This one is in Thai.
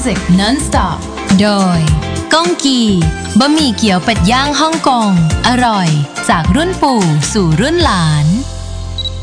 Music Non-Stop โดยก้องกีบะหมี่เกี๊ยวเป็ดย่างฮ่องกงอร่อยจากรุ่นปู่สู่รุ่นหลาน